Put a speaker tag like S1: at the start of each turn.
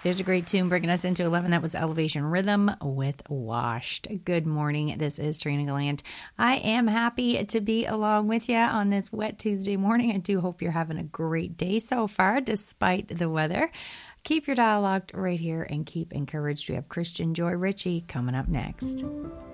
S1: There's a great tune bringing us into 11. That was Elevation Rhythm with Washed. Good morning. This is Trina Gallant. I am happy to be along with you on this wet Tuesday morning. I do hope you're having a great day so far, despite the weather. Keep your dial locked right here and keep encouraged. We have Christian Joy Ritchie coming up next.